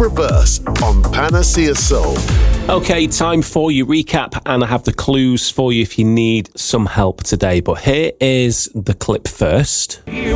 Reverse on Panacea Soul. Okay, time for your recap, and I have the clues for you if you need some help today. But here is the clip first.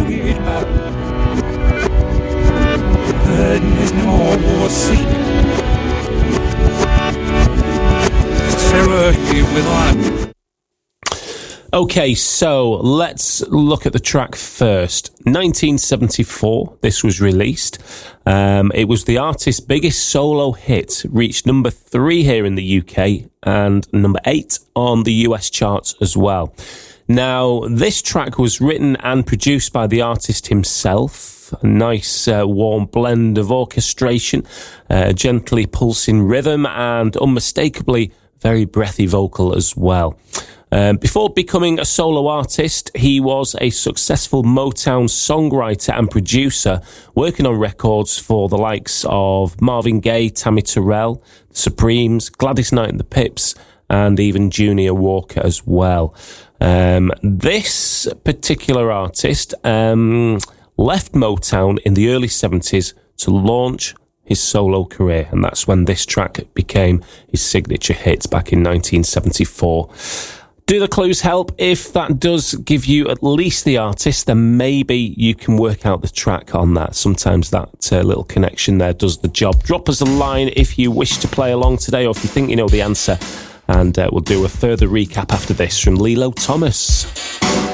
Okay, so let's look at the track first. 1974, this was released. It was the artist's biggest solo hit, reached number 3 here in the UK and number 8 on the US charts as well. Now, this track was written and produced by the artist himself. A nice warm blend of orchestration, gently pulsing rhythm, and unmistakably very breathy vocal as well. Before becoming a solo artist, he was a successful Motown songwriter and producer, working on records for the likes of Marvin Gaye, Tammy Terrell, The Supremes, Gladys Knight and the Pips, and even Junior Walker as well. This particular artist left Motown in the early 70s to launch his solo career, and that's when this track became his signature hit back in 1974. Do the clues help? If that does give you at least the artist, then maybe you can work out the track on that. Sometimes that little connection there does the job. Drop us a line if you wish to play along today, or if you think you know the answer, and we'll do a further recap after this from Lilo Thomas.